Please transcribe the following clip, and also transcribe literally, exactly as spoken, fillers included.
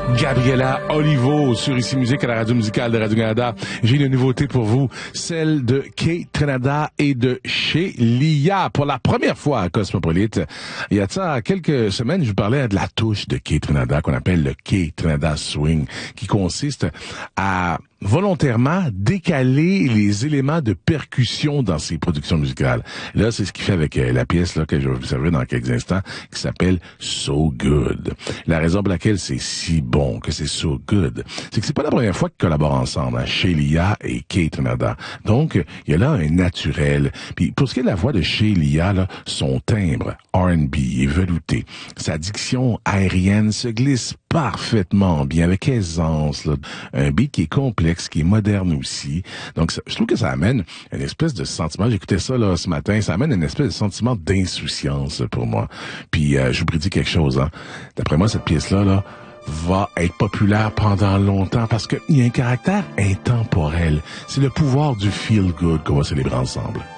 Gabriela Olivo sur Ici Musique à la radio musicale de Radio-Canada. J'ai une nouveauté pour vous, celle de Kate Ranada et de chez Lia. Pour la première fois à Cosmopolite, il y a de ça quelques semaines, je vous parlais de la touche de Kate Ranada qu'on appelle le Kate Ranada Swing, qui consiste à volontairement décaler les éléments de percussion dans ses productions musicales. Là, c'est ce qu'il fait avec euh, la pièce là que je vais vous servir dans quelques instants, qui s'appelle So Good. La raison pour laquelle c'est si bon, que c'est so good, c'est que c'est pas la première fois qu'ils collaborent ensemble, hein, Shelia et Kate Ranada. Donc, il y a là un naturel. Puis pour ce qui est de la voix de Shelia, là, son timbre R and B est velouté. Sa diction aérienne se glisse parfaitement bien, avec aisance, là. Un beat qui est complexe, qui est moderne aussi. Donc, ça, je trouve que ça amène une espèce de sentiment, j'écoutais ça là ce matin, ça amène une espèce de sentiment d'insouciance pour moi. Puis, euh, je vous prédis quelque chose, hein. D'après moi, cette pièce-là, là, va être populaire pendant longtemps parce qu'il y a un caractère intemporel. C'est le pouvoir du feel good qu'on va célébrer ensemble.